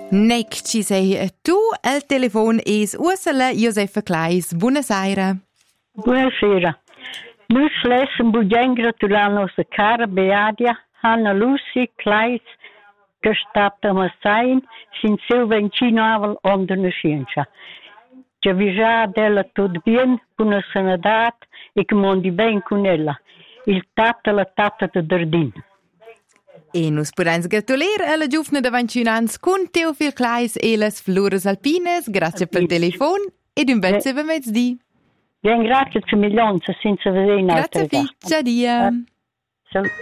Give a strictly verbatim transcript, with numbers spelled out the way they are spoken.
Nec ci sei tu, il telefono es Ursula Josefa Kleis. Buonasera. Buonasera. Noi lessen bugen gratulare la nostra cara Beadia, Anna Lucy Kleis, che è stata massain sin seu vencino aval onda na scienza. Ci avvisa della tutto bien, buona sanità e che mondi ben con ella. Il tata la tata de Dardin. E nus podens gratulir alla giovne da ventunans con Teofil Kleis e las Flores Alpines. Grazie per il telefono ed un bel seve mezz'dì. Bien, grazie a milioni, senza vedere in altre. Grazie, Ficcia, dia.